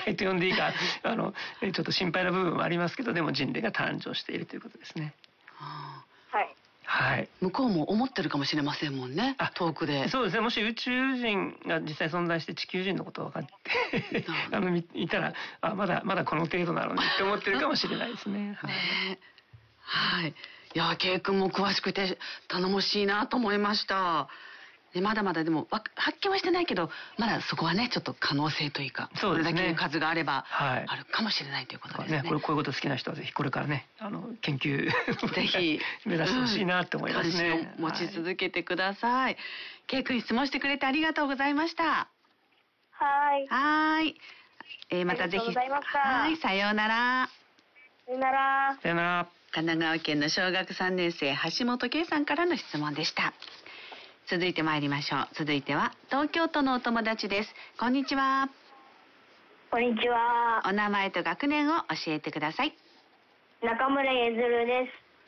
態と呼んでいいかちょっと心配な部分はありますけど、でも人類が誕生しているということですね。 はい。 はい、 向こうも思ってるかもしれませんもんね、遠くで。 そうですね。もし宇宙人が実際存在して地球人のことを分かっていたら、まだこの程度なのにって思ってるかもしれないですね。 はい。いや、K君も詳しくて頼もしいなと思いました。まだまだでも発見はしてないけど、まだそこはねちょっと可能性というか、これだけの数があればあるかもしれないということですね。 こういうこと好きな人はぜひこれからね研究ぜひ目指してほしいなって思いますね。 関心を持ち続けてください。K君質問してくれてありがとうございました。 はい。 またぜひ。 はい、 さようなら。 さようなら。 さようなら。 神奈川県の小学3年生橋本圭さんからの質問でした。続いて参りましょう。続いては東京都のお友達です。こんにちは。 こんにちは。 お名前と学年を教えてください。 中村ゆずるです。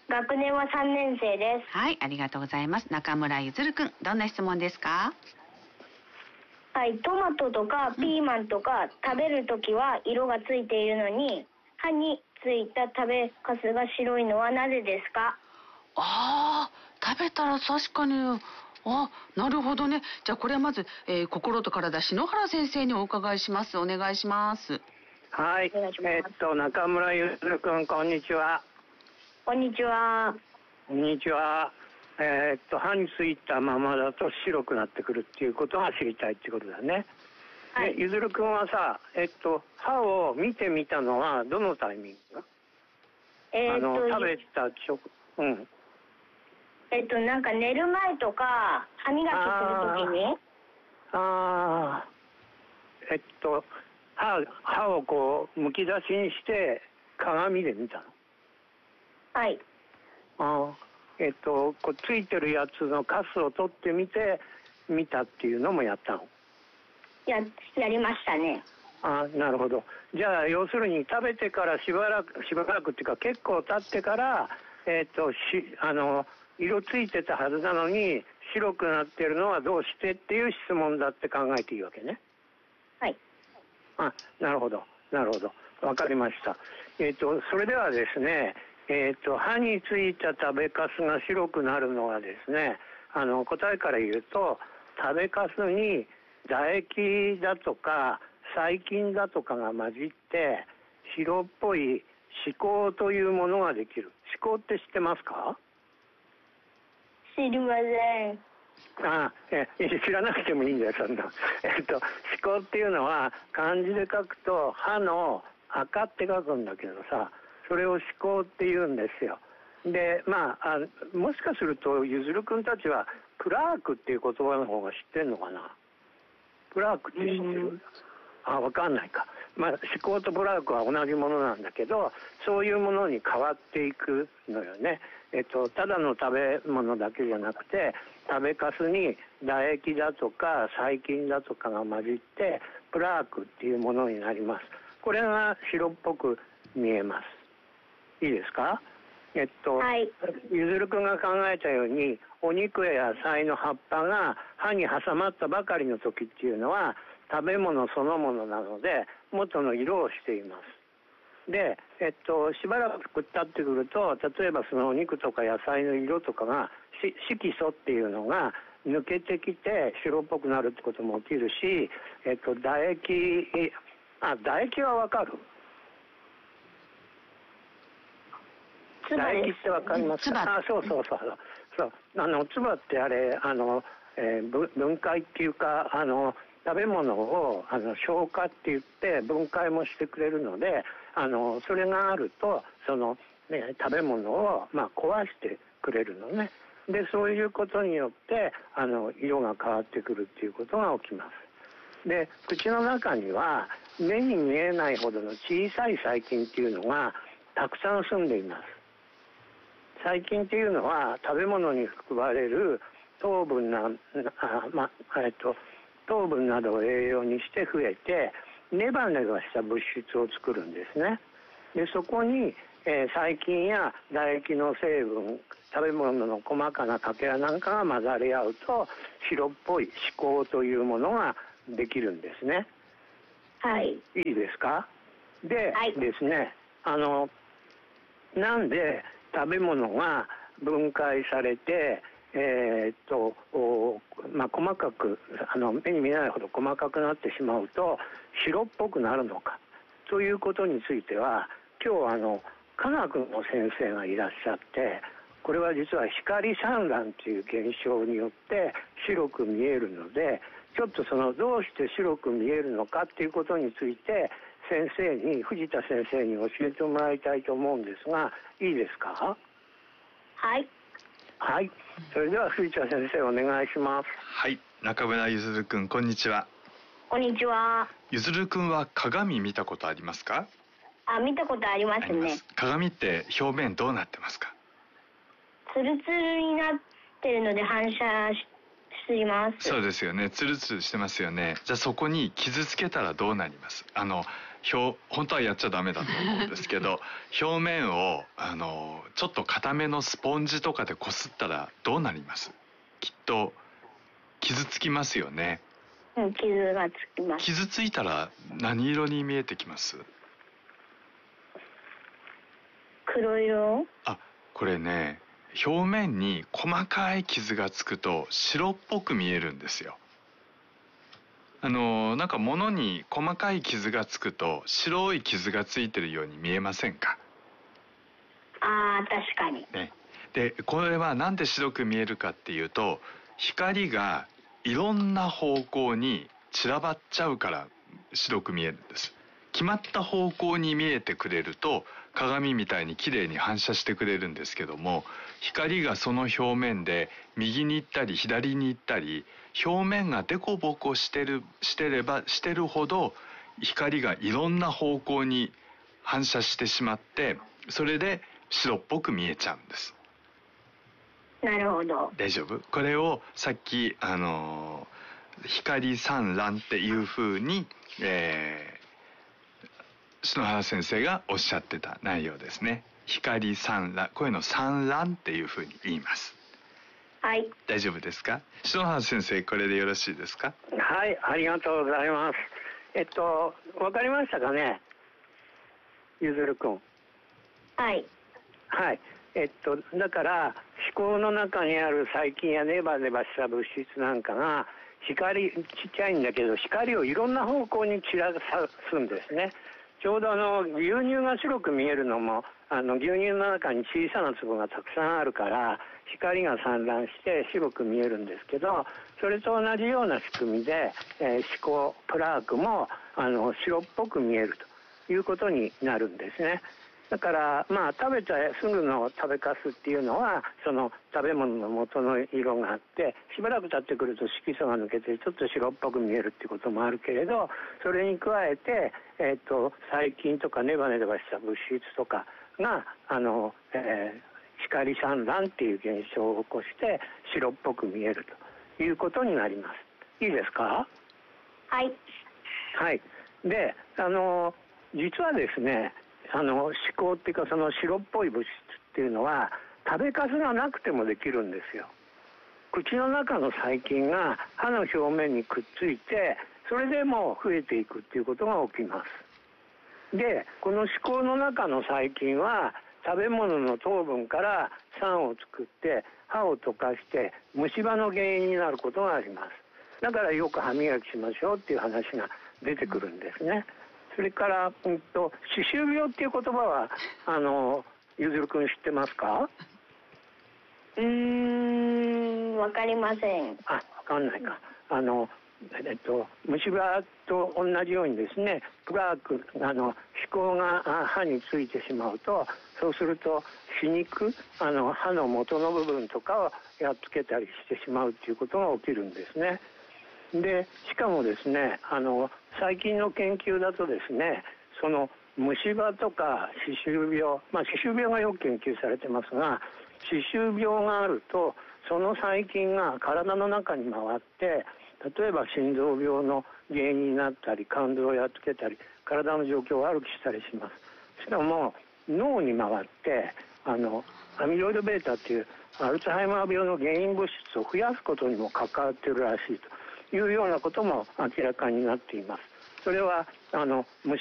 学年は3年生です。 はい、ありがとうございます。中村ゆずるくん、どんな質問ですか？ はい、トマトとかピーマンとか食べるときは色がついているのに、歯についた食べかすが白いのはなぜですか？ 食べたら確かに。なるほどね。じゃあこれはまず、心と体篠原先生にお伺いします。お願いします。 はい。中村ゆずるくん、こんにちは。 こんにちは。 こんにちは。歯についたままだと白くなってくるっていうことが知りたいっていうことだね。 はい。 ゆずるくんはさ、歯を見てみたのはどのタイミング？食べたなんか寝る前とか歯磨きするときに。 歯をこうむき出しにして鏡で見たの？ はい。 こうついてるやつのカスを取ってみて見たっていうのもやったの？ やりましたね。 なるほど。じゃあ要するに食べてからしばらくっていうか結構経ってから色ついてたはずなのに白くなってるのはどうしてっていう質問だって考えていいわけね。 はい。 なるほど。わかりました。それではですね、歯についた食べかすが白くなるのはですね、答えから言うと、食べかすに唾液だとか細菌だとかが混じって白っぽい歯垢というものができる。歯垢って知ってますか？ 知りません。 知らなくてもいいんだよ、そんな。歯垢っていうのは漢字で書くと歯の赤って書くんだけどさ、それを歯垢って言うんですよ。で、もしかするとゆずるくんたちはプラークっていう言葉の方が知ってんのかな？プラークって知ってる？わかんないか。歯垢とプラークは同じものなんだけど、そういうものに変わっていくのよね。ただの食べ物だけじゃなくて、食べかすに唾液だとか細菌だとかが混じってプラークっていうものになります。これが白っぽく見えます。いいですか？ はい、 ゆずるくんが考えたようにお肉や野菜の葉っぱが歯に挟まったばかりの時っていうのは食べ物そのものなので元の色をしています。で、しばらく経ってくると、例えばそのお肉とか野菜の色とかが色素っていうのが抜けてきて白っぽくなるってことも起きるし、唾液はわかる？唾液ってわかりますか？そう。唾ってあれ分解っていうか食べ物を消化って言って分解もしてくれるのでそれがあると食べ物を壊してくれるのね。でそういうことによって色が変わってくるっていうことが起きます。で口の中には目に見えないほどの小さい細菌っていうのがたくさん住んでいます。細菌っていうのは食べ物に含まれる糖分などを栄養にして増えてネバネバした物質を作るんですね。でそこに、細菌や唾液の成分、食べ物の細かなかけらなんかが混ざり合うと白っぽい歯垢というものができるんですね。 はい。 いいですか？で、 はい、 ですね、なんで食べ物が分解されて、細かく目に見えないほど細かくなってしまうと白っぽくなるのかということについては、今日科学の先生がいらっしゃって、これは実は光散乱という現象によって白く見えるので、ちょっとどうして白く見えるのかっていうことについて藤田先生に教えてもらいたいと思うんですが、いいですか？ はい。 はい。それでは藤田先生お願いします。 はい、中村ゆずるくん、こんにちは。 こんにちは。 ゆずるくんは鏡見たことありますか？ 見たことありますね。 鏡って表面どうなってますか？ ツルツルになってるので反射します。 そうですよね。ツルツルしてますよね。じゃあそこに傷つけたらどうなります？本当はやっちゃダメだと思うんですけど表面をちょっと固めのスポンジとかでこすったらどうなります？きっと傷つきますよね。 傷がつきます。 傷ついたら何色に見えてきます？ 黒色？ これね、表面に細かい傷がつくと白っぽく見えるんですよ。なんか物に細かい傷がつくと白い傷がついてるように見えませんか？ 確かに。 ね。で、これはなんで白く見えるかっていうと、光がいろんな方向に散らばっちゃうから白く見えるんです。決まった方向に見えてくれると鏡みたいに綺麗に反射してくれるんですけども、光がその表面で右に行ったり左に行ったり、表面がデコボコしてればしてるほど光がいろんな方向に反射してしまって、それで白っぽく見えちゃうんです。 なるほど。 大丈夫？これをさっき光散乱っていうふうに、篠原先生がおっしゃってた内容ですね。光散乱、こういうの散乱っていうふうに言います。 はい。 大丈夫ですか？篠原先生、これでよろしいですか？ はい、ありがとうございます。わかりましたかね、ゆずるくん。 はい。 はい。だから思考の中にある細菌やネバネバした物質なんかがちっちゃいんだけど光をいろんな方向に散らすんですね。ちょうど牛乳が白く見えるのも牛乳の中に小さな粒がたくさんあるから光が散乱して白く見えるんですけど、それと同じような仕組みで、歯垢プラークも白っぽく見えるということになるんですね。だから食べたすぐの食べかすっていうのはその食べ物の元の色があって、しばらく経ってくると色素が抜けてちょっと白っぽく見えるっていうこともあるけれど、それに加えて、細菌とかネバネバした物質とかが光散乱っていう現象を起こして白っぽく見えるということになります。いいですか？ はい。 はい。で実はですね、歯垢っていうかその白っぽい物質っていうのは食べかすがなくてもできるんですよ。口の中の細菌が歯の表面にくっついて、それでもう増えていくっていうことが起きます。で、この歯垢の中の細菌は食べ物の糖分から酸を作って歯を溶かして虫歯の原因になることがあります。だからよく歯磨きしましょうっていう話が出てくるんですね。それから歯周病っていう言葉はゆずるくん知ってますか？ わかりません。 わかんないか。虫歯と同じようにですね、プラーク歯垢が歯についてしまうと、そうすると歯肉歯の元の部分とかをやっつけたりしてしまうっていうことが起きるんですね。でしかもですね、最近の研究だとですね、その虫歯とか歯周病、歯周病がよく研究されてますが、歯周病があるとその細菌が体の中に回って、例えば心臓病の原因になったり肝臓をやっつけたり体の状況を悪くしたりします。しかも脳に回ってアミロイド β っていうアルツハイマー病の原因物質を増やすことにも関わっているらしいというようなことも明らかになっています。 それは無